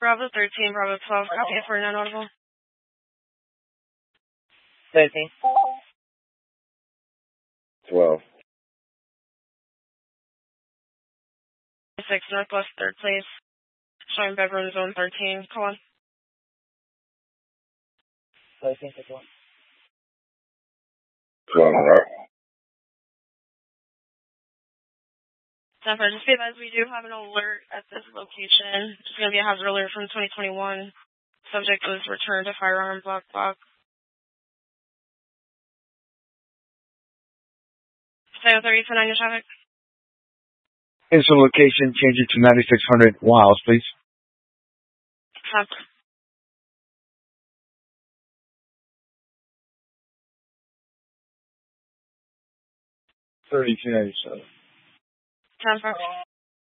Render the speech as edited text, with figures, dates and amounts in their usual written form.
Bravo 13, Bravo 12, copy for non-audible. 13. 12. 6 Northwest 3rd Place. Showing bedroom zone 13. Call on. 13, 51. 12, right? Jennifer, just be advised we do have an alert at this location. It's going to be a hazard alert from 2021. Subject was returned to firearm block. Say 30 to 9 your traffic. Instant location, change it to 9600 Wiles, please. Have 3297. Jennifer.